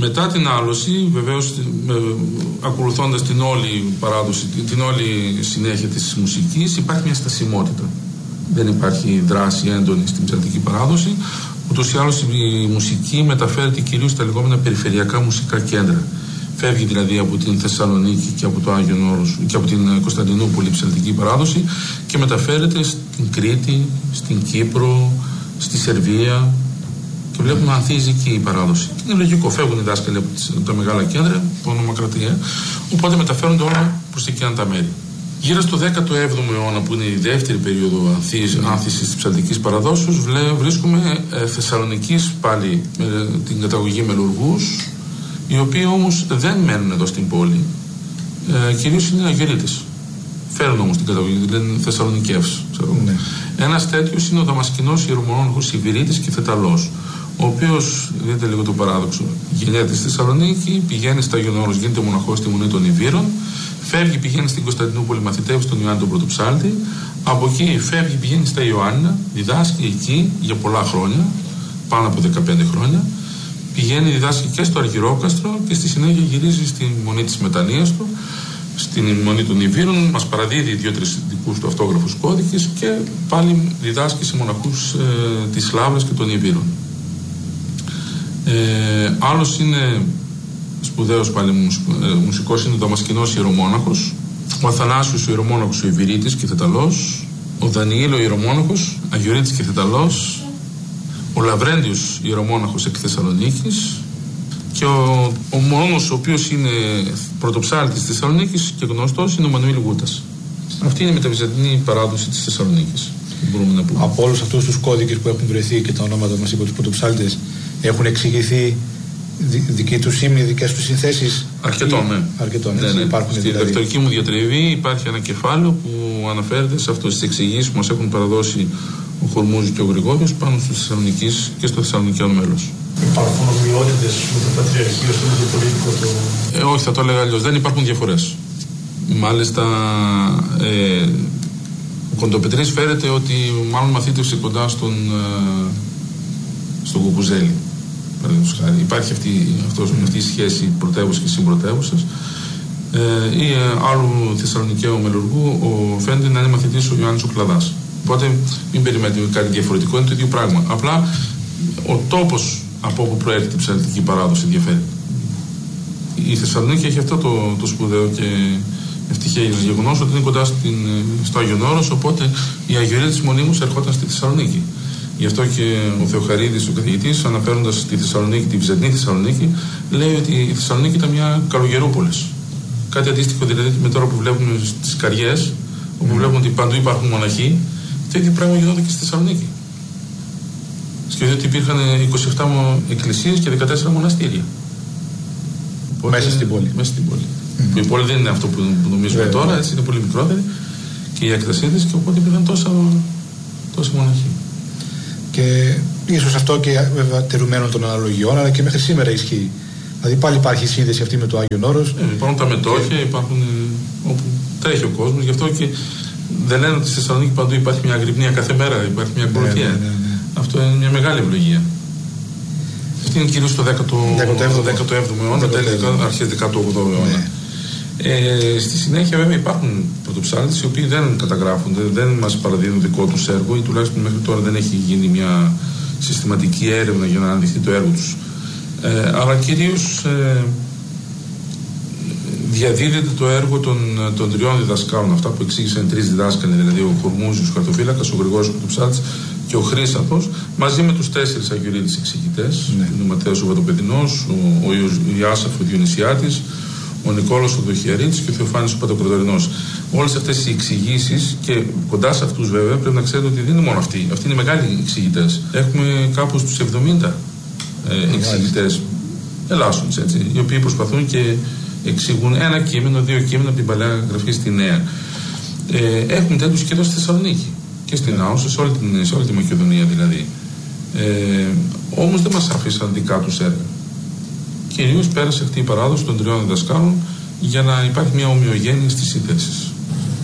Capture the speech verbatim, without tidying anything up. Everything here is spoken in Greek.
Μετά την άλωση, βεβαίως ακολουθώντας την όλη παράδοση, την όλη συνέχεια της μουσικής, υπάρχει μια στασιμότητα. Δεν υπάρχει δράση έντονη στην ψαλτική παράδοση. Ούτως ή άλλως η μουσική μεταφέρεται κυρίως στα λεγόμενα περιφερειακά μουσικά κέντρα. Φεύγει δηλαδή από την Θεσσαλονίκη και από το Άγιον Όρος και από την Κωνσταντινούπολη η ψαλτική παράδοση και μεταφέρεται στην Κρήτη, στην Κύπρο, στη Σερβία. Και βλέπουμε να ανθίζει εκεί η παράδοση. Και είναι λογικό, φεύγουν οι δάσκαλοι από τα μεγάλα κέντρα, από ονομακρατία, οπότε μεταφέρονται όλα προς εκείνα τα μέρη. Γύρω στο δέκατο έβδομο αιώνα, που είναι η δεύτερη περίοδο άνθησης της ψαλτικής παραδόσεως, βρίσκουμε ε, Θεσσαλονικής πάλι με την καταγωγή μελουργούς, οι οποίοι όμως δεν μένουν εδώ στην πόλη, ε, κυρίως είναι αγιορείτες. Φέρνουν όμως την καταγωγή, λένε Θεσσαλονικεύς. Ναι. Ένας τέτοιος είναι ο Δαμασκηνός ιερομονάχος Ιβηρίτης και Θεταλός, ο οποίος, δείτε λίγο το παράδοξο, γεννιέται στη Θεσσαλονίκη, πηγαίνει στα Άγιον Όρος, γίνεται μοναχός στη Μονή των Ιβύρων, φεύγει, πηγαίνει στην Κωνσταντινούπολη, μαθητεύει στον Ιωάννη τον Πρωτοψάλτη, από εκεί φεύγει, πηγαίνει στα Ιωάννινα, διδάσκει εκεί για πολλά χρόνια, πάνω από δεκαπέντε χρόνια, πηγαίνει, διδάσκει και στο Αργυρόκαστρο και στη συνέχεια γυρίζει στη Μονή της Μετανοίας του, στην Μονή των Ιβύρων, μας παραδίδει δύο-τρεις δικούς του αυτόγραφους κώδικες και πάλι διδάσκει σε μοναχούς ε, της Λαύρας και των Ιβύρων. Ε, άλλος είναι σπουδαίος πάλι μουσικός, είναι ο Δαμασκηνός ιερομόναχος, ο Αθανάσιος ο ιερομόναχος ο Ιβηρίτης και Θεταλός, ο Δανιήλ ο ιερομόναχος Αγιορείτης και Θεταλός, ο Λαβρέντιος ιερομόναχος εκ Θεσσαλονίκης και ο, ο μόνος ο οποίος είναι πρωτοψάλτης της Θεσσαλονίκης και γνωστός είναι ο Μανουήλ Γούτας. Αυτή είναι η μεταβυζαντινή παράδοση της Θεσσαλονίκης. Μπορούμε να πούμε. Από όλους αυτούς τους κώδικες που έχουν βρεθεί και τα ονόματα μας είπε τους πρωτοψάλτες, έχουν εξηγηθεί δική τους ύμνη, δικές τους συνθέσεις? Αρκετό, ναι. Αρκετό, ναι. ναι, ναι. Υπάρχουν, Στη δηλαδή. διδακτορική μου διατριβή υπάρχει ένα κεφάλαιο που αναφέρεται σε αυτό, στις εξηγήσεις που μας έχουν παραδώσει ο Χορμούζης και ο Γρηγόριος πάνω στους Θεσσαλονικείς και στο Θεσσαλονικιano μέλος. Υπάρχουν ομοιότητες με το Πατριαρχείο, στο Μητροπολιτικό το... Ε, όχι, θα το έλεγα αλλιώς. Δεν υπάρχουν διαφορές. Μάλιστα, ε, ο Κοντοπετρής φέρεται ότι μάλλον μαθήτευσε κοντά στον, ε, στον Κουκουζέλη. Υπάρχει αυτή, αυτός, αυτή η σχέση πρωτεύουσας και συμπρωτεύουσας. Ε, ή ε, άλλου Θεσσαλονικαίου μελουργού, ο φαίνεται να είναι μαθητής ο Ιωάννης ο Κλαδάς. Οπότε μην περιμένετε κάτι διαφορετικό, είναι το ίδιο πράγμα. Απλά ο τόπος από όπου προέρχεται η ψαλτική παράδοση διαφέρει. Η Θεσσαλονίκη έχει αυτό το, το σπουδαίο και ευτυχές γεγονός ότι είναι κοντά στην, στο Άγιον Όρος, οπότε οι αγιορείτες μονίμως ερχόταν στη Θεσσαλονίκη. Γι' αυτό και ο Θεοχαρίδης, ο καθηγητής, αναφέροντας τη Θεσσαλονίκη, τη Βυζαντινή Θεσσαλονίκη, λέει ότι η Θεσσαλονίκη ήταν μια καλογερούπολης. Κάτι αντίστοιχο δηλαδή με τώρα που βλέπουμε στις Καριές, όπου mm. βλέπουμε ότι παντού υπάρχουν μοναχοί, το ίδιο πράγμα γινόταν και στη Θεσσαλονίκη. Σκεφτείτε ότι υπήρχαν είκοσι επτά εκκλησίες και δεκατέσσερα μοναστήρια. Οπότε, μέσα στην πόλη. Μέσα στην πόλη. Mm. Η πόλη δεν είναι αυτό που νομίζουμε yeah, τώρα, έτσι, είναι πολύ μικρότερη και η έκτασή της, και οπότε υπήρχαν τόσα, τόσα μοναχοί. Και ίσως αυτό και βέβαια τερουμένων των αναλογιών, αλλά και μέχρι σήμερα ισχύει. Δηλαδή πάλι υπάρχει σύνδεση αυτή με το Άγιον Όρος. Ε, υπάρχουν τα μετόχια, υπάρχουν ε, όπου τρέχει ο κόσμος, γι' αυτό και δεν λένε ότι στη Θεσσαλονίκη παντού υπάρχει μια αγρυπνία κάθε μέρα, υπάρχει μια ακολουθία. Ναι, ναι, ναι, ναι. Αυτό είναι μια μεγάλη ευλογία. Αυτή είναι κυρίως το δέκατο έβδομο αιώνα, τέλος αρχές δέκατο όγδοο αιώνα. Ναι. Ε, στη συνέχεια βέβαια υπάρχουν πρωτοψάλτες οι οποίοι δεν καταγράφονται, δεν μας παραδίδουν δικό τους έργο ή τουλάχιστον μέχρι τώρα δεν έχει γίνει μια συστηματική έρευνα για να αναδειχθεί το έργο τους. Ε, αλλά κυρίως ε, διαδίδεται το έργο των, των τριών διδασκάλων, αυτά που εξήγησαν τρεις διδάσκαλοι, δηλαδή ο Χορμούζιος, ο Χαρτοφύλακας, ο Γρηγόριος Πρωτοψάλτης και ο Χρήσαθος, μαζί με τους τέσσερις αγιορείτες εξηγητές, ναι. Ο Ματέος ο Βατοπεδινός, ο, ο, ο Ιάσαφ ο Διονυσιάτης, ο Νικόλος ο Δοχιαρίτης και ο Θεοφάνης ο Παντοκροτορινός. Όλες αυτές οι εξηγήσεις, και κοντά σε αυτούς βέβαια πρέπει να ξέρετε ότι δεν είναι μόνο αυτοί. Αυτοί είναι μεγάλοι εξηγητές. Έχουμε κάπου στους εβδομήντα ε, εξηγητές Ελλάσσονες, έτσι, οι οποίοι προσπαθούν και εξηγούν ένα κείμενο, δύο κείμενα από την παλιά γραφή στη νέα. Ε, έχουμε τέτοιους και εδώ στη Θεσσαλονίκη και στην Άουσα, σε όλη, την, σε όλη τη Μακεδονία δηλαδή. Ε, όμως δεν μας άφησαν δικά τους έργα. Κυρίως πέρασε αυτή η παράδοση των τριών διδασκάλων για να υπάρχει μια ομοιογένεια στις συνθέσεις.